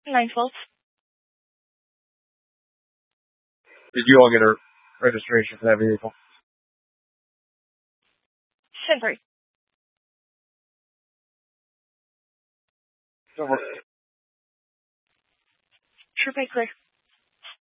912. Did you all get a registration for that vehicle? 10-3. So we're True pay clear.